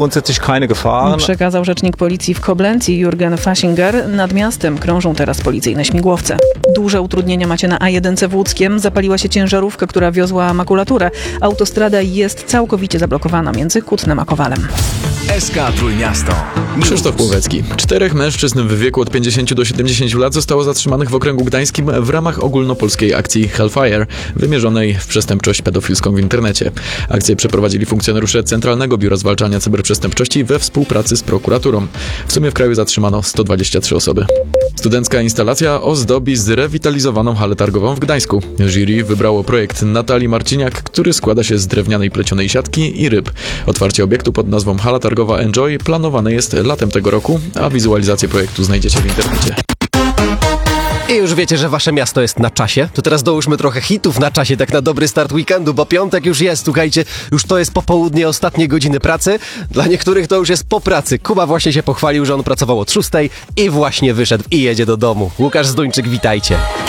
grundsätzlich keine Gefahren. Przekazał rzecznik policji w Koblencji Jürgen Faschinger. Nad miastem krążą teraz policyjne śmigłowce. Duże utrudnienia macie na A1 w Łódzkiem. Zapaliła się ciężarówka, która wiozła makulaturę. Autostrada jest całkowicie zablokowana między Kutnem a Kowalem. SK Trójmiasto. Krzysztof Półwecki. 4 mężczyzn w wieku od 50 do 70 lat zostało zatrzymanych w okręgu gdańskim w ramach ogólnopolskiej akcji Hellfire, wymierzonej w przestępczość pedofilską w internecie. Akcję przeprowadzili funkcjonariusze Centralnego Biura Zwalczania Cyberprzestępczości we współpracy z prokuraturą. W sumie w kraju zatrzymano 123 osoby. Studencka instalacja ozdobi zrewitalizowaną halę targową w Gdańsku. Jury wybrało projekt Natalii Marciniak, który składa się z drewnianej plecionej siatki i ryb. Otwarcie obiektu pod nazwą Hala Targowa Enjoy planowane jest latem tego roku, a wizualizację projektu znajdziecie w internecie. I już wiecie, że wasze miasto jest na czasie. To teraz dołóżmy trochę hitów na czasie, tak na dobry start weekendu, bo piątek już jest, słuchajcie, już to jest popołudnie, ostatnie godziny pracy. Dla niektórych to już jest po pracy. Kuba właśnie się pochwalił, że on pracował od 6 i właśnie wyszedł i jedzie do domu. Łukasz Zduńczyk, witajcie.